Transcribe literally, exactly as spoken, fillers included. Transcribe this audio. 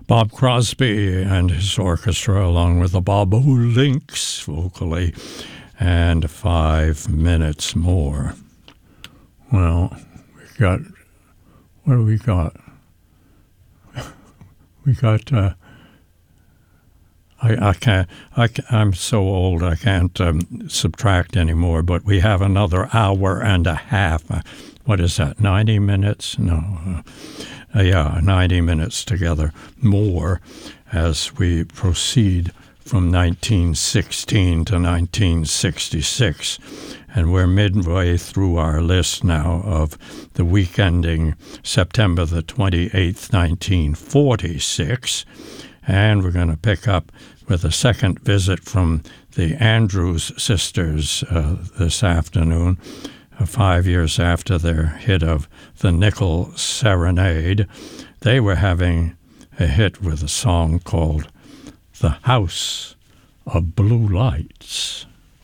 Bob Crosby and his orchestra, along with the Bobolinks vocally, and Five Minutes More. Well, we got, what do we got? We got, uh, I, I can't, I, I'm so old I can't um, subtract anymore, but we have another hour and a half. Uh, what is that, ninety minutes? No. Uh, Uh, yeah, ninety minutes together more as we proceed from nineteen sixteen to nineteen sixty-six. And we're midway through our list now of the week ending September the twenty-eighth, nineteen forty-six. And we're going to pick up with a second visit from the Andrews Sisters uh, this afternoon. Uh, five years after their hit of The Nickel Serenade, they were having a hit with a song called The House of Blue Lights.